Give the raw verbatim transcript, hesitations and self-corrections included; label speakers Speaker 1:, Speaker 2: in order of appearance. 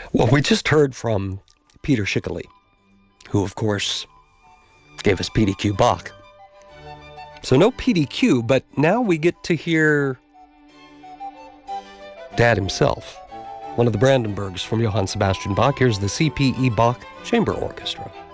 Speaker 1: Well, we just heard from Peter Schickele, who, of course, gave us P D Q Bach. So no P D Q, but now we get to hear Dad himself, one of the Brandenburgs from Johann Sebastian Bach. Here's the C P E Bach Chamber Orchestra.